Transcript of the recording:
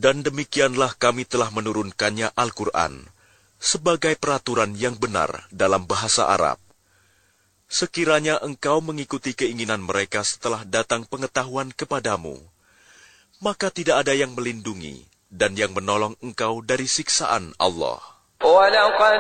Dan demikianlah kami telah menurunkannya Al-Quran sebagai peraturan yang benar dalam bahasa Arab. Sekiranya engkau mengikuti keinginan mereka setelah datang pengetahuan kepadamu, maka tidak ada yang melindungi dan yang menolong engkau dari siksaan Allah.